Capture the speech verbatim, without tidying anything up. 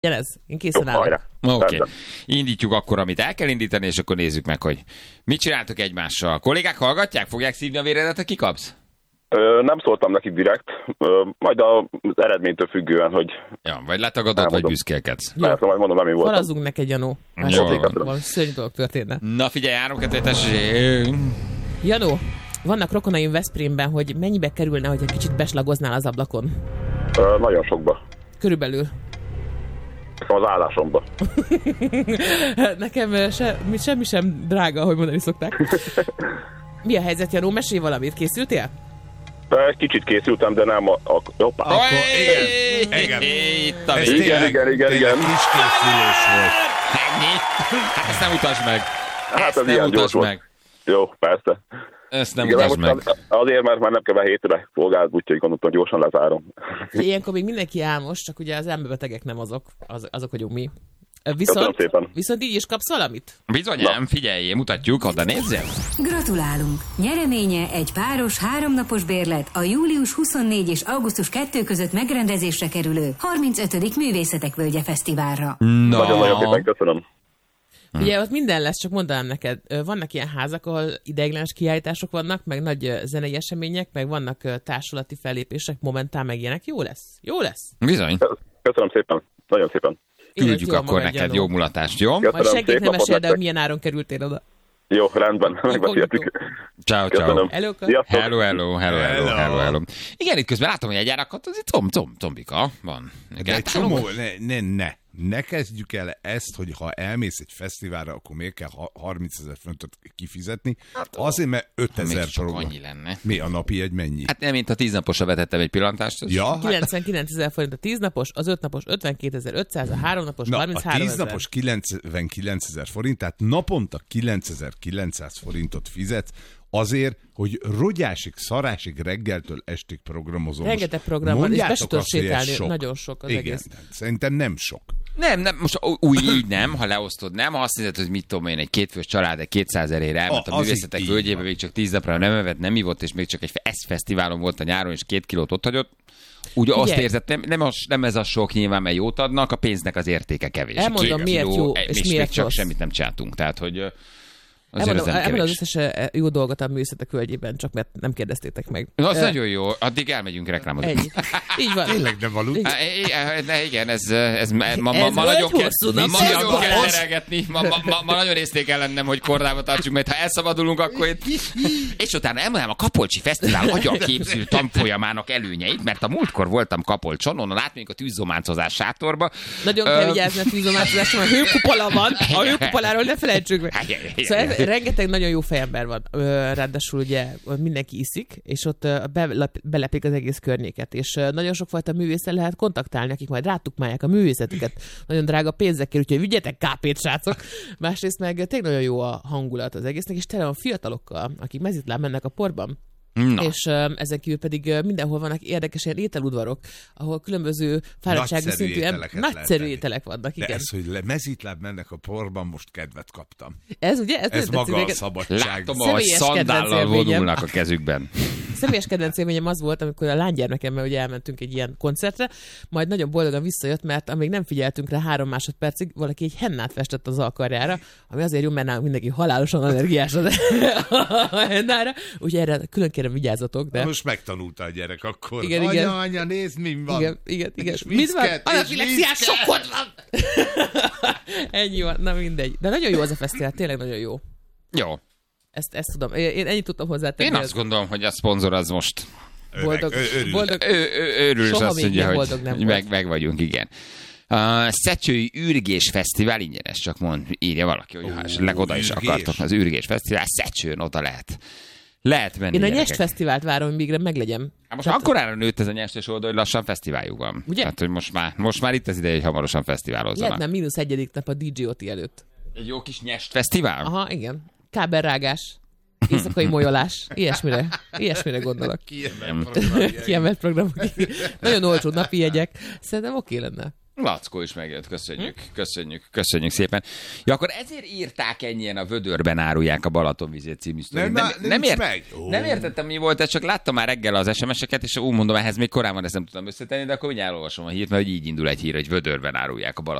Gyerez, én készen állok. Oké, okay. Indítjuk akkor, amit el kell indítani, és akkor nézzük meg, hogy mit csináltok egymással. Kollégák hallgatják? Fogják szívni a véredet, ha kikapsz? Ö, nem szóltam neki direkt, ö, majd az eredménytől függően, hogy... Ja, vagy letagadod, vagy büszkélkedsz. Persze, majd mondom, nem én voltam. Falazzunk neked, Janó. Valami szörnyű dolog történne. Na figyelj, három kettő tessék. Janó, vannak rokonaim Veszprémben, hogy mennyibe kerülne, hogy egy kicsit beslagoznál az ablakon? Ö, nagyon sokba. Körülbelül. Az állásomba. Nekem se, semmi sem drága, ahogy mondani szokták. Mi a helyzet, Janó? Mesélj valamit. Készültél? Egy kicsit készültem, de nem a... a hoppá. Akkor igen. Igen. Igen, igen, igen, igen. Kis készülés volt. Ennyi? Hát ezt nem utasd meg. Hát ez ilyen gyors volt. Jó, persze. Ezt nem igen, utasd meg. Azért, mert már nem kell hétre szolgált, úgyhogy gondoltam, gyorsan lezárom. Ilyenkor még mindenki álmos, csak ugye az elmebetegek nem azok, az, azok vagyunk mi. Viszont, viszont így is kapsz valamit? Bizonyám, figyelj, mutatjuk, oda nézzél. Gratulálunk! Nyereménye egy páros háromnapos bérlet a július huszonnégyedike és augusztus kettő között megrendezésre kerülő harmincötödik Művészetek Völgye Fesztiválra. No. Nagyon-nagyon szépen köszönöm. Ugye ott minden lesz, csak mondanám neked, vannak ilyen házak, ahol ideiglenes kiállítások vannak, meg nagy zenei események, meg vannak társulati fellépések, momentán meg ilyenek. Jó lesz? Jó lesz? Bizony. Köszönöm szépen. Nagyon szépen. Küldjük akkor neked Janó. Jó mulatást, jó? Majd senkit nem esél, de milyen áron kerültél oda. Jó, rendben, megbeszéltük. Ciao, ciao. Hello, hello, hello, hello, hello, hello, hello. Igen, itt közben látom, hogy egy gyárakat, az itt tom, tom, tombika van. De egy csomó, ne, ne, ne. Ne kezdjük el ezt, hogy ha elmész egy fesztiválra, akkor miért kell harmincezer fontot kifizetni? Hát, azért, mert ötezer program. Annyi lenne. Mi a napi egy mennyi? Hát nem, mint a tíznaposra vetettem egy pillantást. Ja, kilencvenkilencezer forint a tíznapos, az ötnapos ötvenkétezer-ötszáz, a háromnapos harmincháromezer. A tíznapos kilencvenkilencezer forint, tehát naponta kilencezer-kilencszáz forintot fizetsz, azért, hogy rogyásig, szarásig reggeltől estig programozom. Rengeteg program van, és be se tudod sétálni, nagyon sok az igen, egész. Szerintem nem sok. Nem, nem, most úgy így nem, ha leosztod, nem, ha azt hiszed, hogy mit tudom én, egy kétfős család, egy kétszázezerért elment a, a Művészetek Völgyébe, még csak tíz napra nem evett, nem ivott, és még csak egy ez fesztiválon volt a nyáron, és két kilót ott hagyott. Ugye azt érzed, nem, nem, az, nem ez a sok nyilván, mert jót adnak, a pénznek az értéke kevés. Elmondom, két miért kiló, jó, és, és miért csak rossz. Semmit nem csináltunk, tehát, hogy... Elmondom az összes jó dolgot a Művészetek Völgyében, csak mert nem kérdeztétek meg. Na, az uh, nagyon jó, addig elmegyünk reklámozni. Ennyi. Így van. Tényleg nem való. Igen, ez, ez ma, ma, ma, ma nagyon kell terelgetni. Ma, ma, ma, ma nagyon észnék lennem, hogy kordába tartsuk, mert ha elszabadulunk, akkor itt... És utána elmondanám a Kapolcsi Fesztivál agyaképző tanfolyamának előnyeit, mert a múltkor voltam Kapolcson, onnan átmegyünk a tűzzománcozás sátorba. Nagyon kell vigyázni a tűzzománcozásra, mert hőkupola van. A hőkupoláról ne felejtsük meg. Szóval rengeteg nagyon jó fejember van, ráadásul ugye mindenki iszik, és ott belepik az egész környéket, és nagyon sokfajta művésszel lehet kontaktálni, akik majd rátukmálják a művészetüket. Nagyon drága pénzekkel, úgyhogy vigyetek kápét, srácok. Másrészt meg tényleg nagyon jó a hangulat az egésznek, és tele van fiatalokkal, akik mezitláb mennek a porban. Na. És uh, ezen kívül pedig uh, mindenhol vannak érdekes ilyen ételudvarok, ahol különböző fáradtságú szintű em- nagyszerű ételek vannak. Igen. De ez, hogy le, mezitláb mennek a porban, most kedvet kaptam. Ez ugye? Ez, ez maga a szabadság. Látom, ahogy szandállal vonulnak a kezükben. Személyes kedvenc élményem az volt, amikor a lánygyermekemmel ugye elmentünk egy ilyen koncertre, majd nagyon boldogan visszajött, mert amíg nem figyeltünk rá három másodpercig, valaki egy hennát festett az alkarjára, ami azért jó, mert nálunk mindenki halálosan allergiás a hennára, úgyhogy erre külön kérem vigyázzatok. De... Most megtanulta a gyerek akkor. Igen, anya, igen. anya, nézd, mi van. Igen, igen, igen. Mit van? Anafilexiás sokkod van! Ennyi van, na mindegy. De nagyon jó az a fesztivál, tényleg nagyon jó. Jó. Ezt, ezt tudom. Én ennyit tudtam hozzátenni. Én azt az... gondolom, hogy a szponzor az most... Boldog. Örül. Boldog. Örülsz azt, hogy, boldog nem hogy meg, meg vagyunk, igen. A Szecsői Ürgés Fesztivál ingyenes, csak mond, írja valaki, hogy ha esetleg oda is akartok. Az Ürgés Fesztivál Szecsőn oda lehet. Lehet menni. Én a Nyest Fesztivált várom, hogy még meglegyen. Hát most Tehát... akkorára nőtt ez a Nyestes oldal, hogy lassan fesztiváljuk van. Ugye? Tehát, hogy most már, most már itt az ideje, hogy hamarosan fesztiválozzanak. Lehetne mínusz egyedik nap a dé dzsé Oti előtt. Egy jó kis Nyest Fesztivál? Aha, igen. Kábelrágás, éjszakai molyolás, ilyesmire, ilyesmire gondolok. Kiemelt programok. Kiemelt programok. Nagyon olcsó napi jegyek. Szerintem oké lenne. Lackó is megjött, köszönjük, köszönjük, köszönjük szépen. Ja, akkor ezért írták ennyien a Vödörben árulják a Balatonvizét című sztorit. Nem, Nem, nem, nem, ért, meg. Oh. nem értettem, mi volt ez, csak láttam már reggel az es em es-eket, és úgy mondom, ehhez még korábban ezt nem tudtam összetenni, de akkor mindjárt olvasom a hírt, mert így indul egy hír, hogy Vödörben árulják a Balatonvizét.